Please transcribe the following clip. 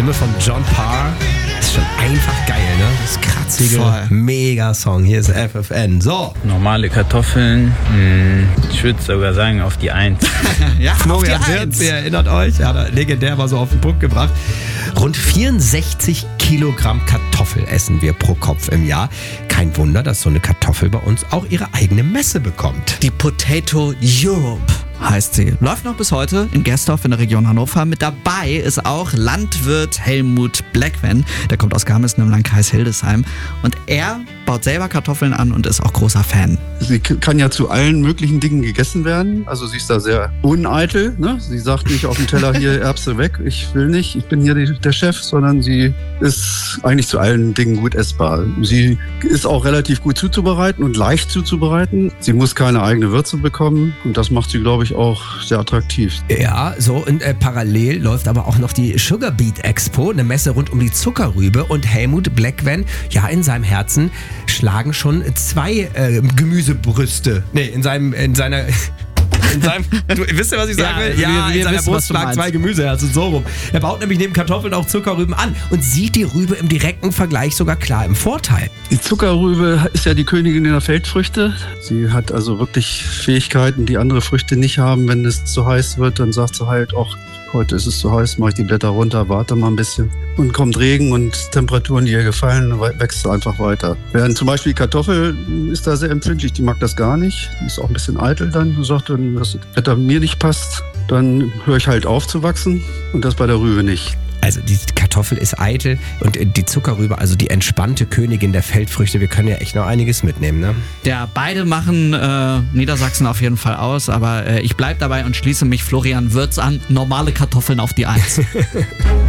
Stimme von John Parr. Das ist schon einfach geil, ne? Das kratzige Mega-Song. Hier ist FFN. So. Normale Kartoffeln, ich würde sogar sagen auf die 1. Ja, Florian Wirtz, ihr erinnert euch, hat er legendär mal so auf den Punkt gebracht. Rund 64 Kilogramm Kartoffel essen wir pro Kopf im Jahr. Kein Wunder, dass so eine Kartoffel bei uns auch ihre eigene Messe bekommt. Die Potato Europe heißt sie. Läuft noch bis heute in Gersdorf in der Region Hannover. Mit dabei ist auch Landwirt Helmut Blackvan. Der kommt aus Garmissen im Landkreis Hildesheim. Und er baut selber Kartoffeln an und ist auch großer Fan. Sie kann ja zu allen möglichen Dingen gegessen werden. Also sie ist da sehr uneitel. Ne? Sie sagt nicht auf dem Teller, hier Erbse weg, ich will nicht, ich bin hier der Chef, sondern sie ist eigentlich zu allen Dingen gut essbar. Sie ist auch relativ gut zuzubereiten und leicht zuzubereiten. Sie muss keine eigene Würze bekommen und das macht sie, glaube ich, auch sehr attraktiv. Ja, so und parallel läuft aber auch noch die Sugar Beet Expo, eine Messe rund um die Zuckerrübe, und Helmut Blackvan, ja, in seinem Herzen schlagen schon 2 Gemüsebrüste. Nee, in seiner... Du, wisst ihr, was ich sagen will? Ja, in seiner Brust schlagen 2 Gemüseherzen, so rum. Er baut nämlich neben Kartoffeln auch Zuckerrüben an und sieht die Rübe im direkten Vergleich sogar klar im Vorteil. Die Zuckerrübe ist ja die Königin der Feldfrüchte. Sie hat also wirklich Fähigkeiten, die andere Früchte nicht haben. Wenn es zu heiß wird, dann sagt sie halt auch, heute ist es zu heiß, mache ich die Blätter runter, warte mal ein bisschen. Und kommt Regen und Temperaturen, die ihr gefallen, wächst sie einfach weiter. Während zum Beispiel die Kartoffel ist da sehr empfindlich, die mag das gar nicht. Die ist auch ein bisschen eitel dann und sagt, wenn das Wetter mir nicht passt, dann höre ich halt auf zu wachsen und das bei der Rübe nicht. Also die Kartoffel ist eitel und die Zuckerrübe, also die entspannte Königin der Feldfrüchte. Wir können ja echt noch einiges mitnehmen, ne? Ja, beide machen Niedersachsen auf jeden Fall aus, aber ich bleibe dabei und schließe mich Florian Wirtz an. Normale Kartoffeln auf die 1.